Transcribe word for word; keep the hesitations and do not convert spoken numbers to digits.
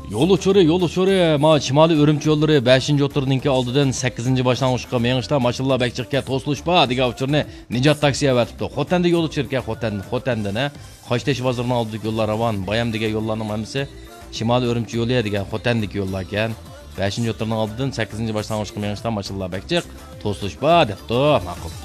Yo'l uchuri, yo'l uchuri. Ma Shimoliy Urumchi yo'llari beshinchi o'tirninki oldidan sakkizinchi boshlang'ichga mengishda mashinalar bekchiqga to'silishpa degan uchurni Nijot taksiya vatibdi. Xotanda yo'l uchirga Xotan, Xotandana Qo'shtash bozorining oldidagi yo'llar ravon, Bayam degan yo'llarning hammasi Shimoliy Urumchi yo'li degan Xotandagi yo'llar ekan. beshinchi o'tirning oldidan sakkizinchi boshlang'ichga mengishda mashinalar bekchiq to'silishpa debdi. Ma'qul.